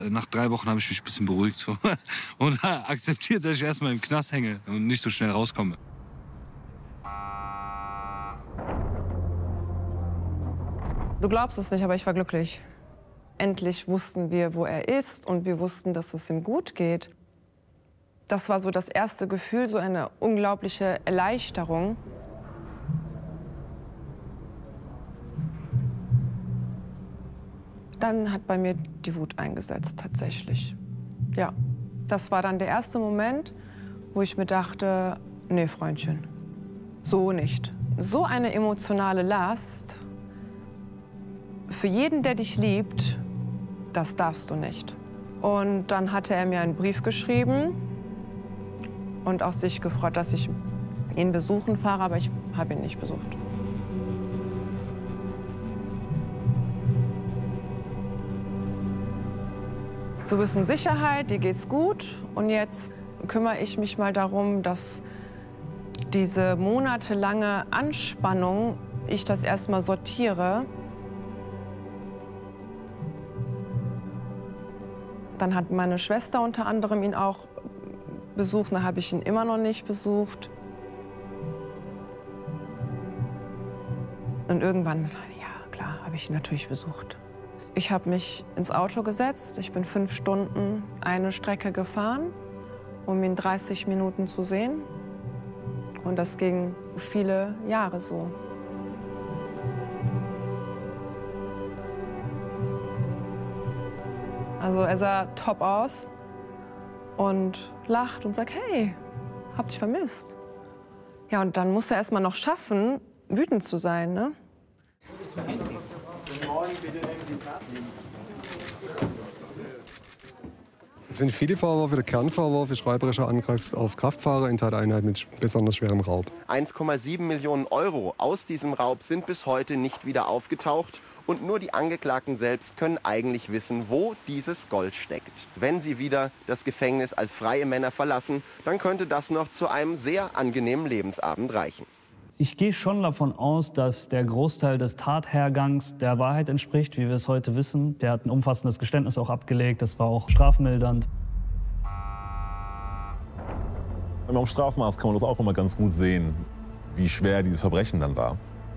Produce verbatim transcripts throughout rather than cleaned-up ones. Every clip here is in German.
Nach drei Wochen habe ich mich ein bisschen beruhigt so. Und akzeptiert, dass ich erstmal im Knast hänge und nicht so schnell rauskomme. Du glaubst es nicht, aber ich war glücklich. Endlich wussten wir, wo er ist, und wir wussten, dass es ihm gut geht. Das war so das erste Gefühl, so eine unglaubliche Erleichterung. Dann hat bei mir die Wut eingesetzt, tatsächlich. Ja, das war dann der erste Moment, wo ich mir dachte, nee, Freundchen, so nicht. So eine emotionale Last, für jeden, der dich liebt, das darfst du nicht. Und dann hatte er mir einen Brief geschrieben und auch sich gefreut, dass ich ihn besuchen fahre, aber ich habe ihn nicht besucht. Du bist in Sicherheit, dir geht's gut, und jetzt kümmere ich mich mal darum, dass diese monatelange Anspannung, ich das erstmal sortiere. Dann hat meine Schwester unter anderem ihn auch besucht, dann habe ich ihn immer noch nicht besucht. Und irgendwann, ja klar, habe ich ihn natürlich besucht. Ich habe mich ins Auto gesetzt, ich bin fünf Stunden eine Strecke gefahren, um ihn dreißig Minuten zu sehen. Und das ging viele Jahre so. Also er sah top aus und lacht und sagt, hey, hab dich vermisst. Ja, und dann musst du erst mal noch schaffen, wütend zu sein, ne? Guten Morgen, bitte nehmen Sie Platz. Es sind viele Vorwürfe. Der Kernvorwurf ist räuberischer Angriff auf Kraftfahrer in Tateinheit mit besonders schwerem Raub. eins Komma sieben Millionen Euro aus diesem Raub sind bis heute nicht wieder aufgetaucht. Und nur die Angeklagten selbst können eigentlich wissen, wo dieses Gold steckt. Wenn sie wieder das Gefängnis als freie Männer verlassen, dann könnte das noch zu einem sehr angenehmen Lebensabend reichen. Ich gehe schon davon aus, dass der Großteil des Tathergangs der Wahrheit entspricht, wie wir es heute wissen. Der hat ein umfassendes Geständnis auch abgelegt, das war auch strafmildernd. Am Strafmaß kann man das auch immer ganz gut sehen, wie schwer dieses Verbrechen dann war.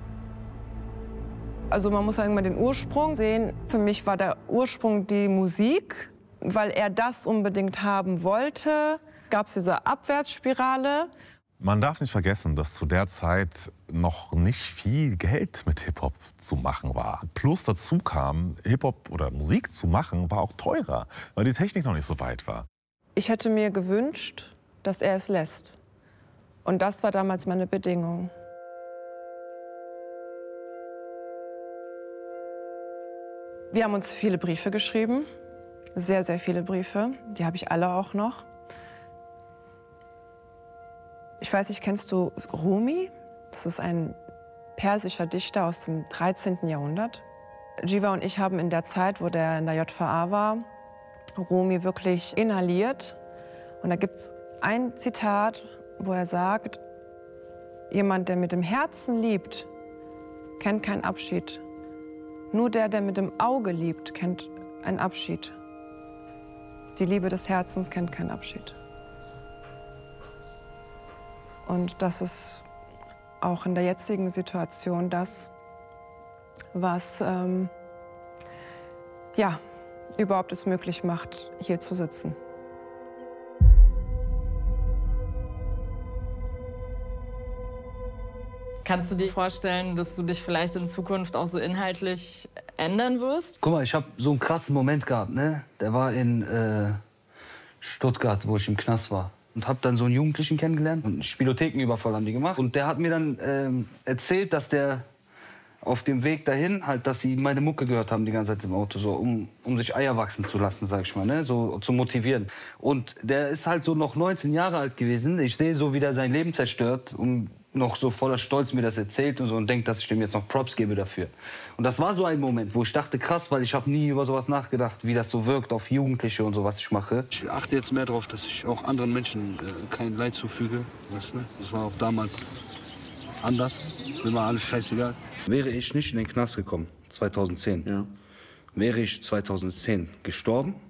Also man muss irgendwann den Ursprung sehen. Für mich war der Ursprung die Musik, weil er das unbedingt haben wollte. Gab es diese Abwärtsspirale. Man darf nicht vergessen, dass zu der Zeit noch nicht viel Geld mit Hip-Hop zu machen war. Plus dazu kam, Hip-Hop oder Musik zu machen war auch teurer, weil die Technik noch nicht so weit war. Ich hätte mir gewünscht, dass er es lässt. Und das war damals meine Bedingung. Wir haben uns viele Briefe geschrieben, sehr, sehr viele Briefe. Die habe ich alle auch noch. Ich weiß nicht, kennst du Rumi? Das ist ein persischer Dichter aus dem dreizehnten Jahrhundert. Jiva und ich haben in der Zeit, wo der in der J V A war, Rumi wirklich inhaliert. Und da gibt es ein Zitat, wo er sagt, jemand, der mit dem Herzen liebt, kennt keinen Abschied. Nur der, der mit dem Auge liebt, kennt einen Abschied. Die Liebe des Herzens kennt keinen Abschied. Und das ist auch in der jetzigen Situation das, was ähm, ja, überhaupt es möglich macht, hier zu sitzen. Kannst du dir vorstellen, dass du dich vielleicht in Zukunft auch so inhaltlich ändern wirst? Guck mal, ich habe so einen krassen Moment gehabt, ne? Der war in äh, Stuttgart, wo ich im Knast war. Und habe dann so einen Jugendlichen kennengelernt. Und einen Spielothekenüberfall haben die gemacht. Und der hat mir dann ähm, erzählt, dass der auf dem Weg dahin, halt, dass sie meine Mucke gehört haben die ganze Zeit im Auto, so, um, um sich Eier wachsen zu lassen, sag ich mal, ne? So zu motivieren. Und der ist halt so noch neunzehn Jahre alt gewesen. Ich sehe so, wie der sein Leben zerstört und noch so voller Stolz mir das erzählt und so und denkt, dass ich dem jetzt noch Props gebe dafür. Und das war so ein Moment, wo ich dachte, krass, weil ich habe nie über sowas nachgedacht, wie das so wirkt auf Jugendliche und so, was ich mache. Ich achte jetzt mehr darauf, dass ich auch anderen Menschen äh, kein Leid zufüge. Weißt du? Das war auch damals anders. Mir war alles scheißegal. Wäre ich nicht in den Knast gekommen, zweitausendzehn, ja. Wäre ich zweitausendzehn gestorben,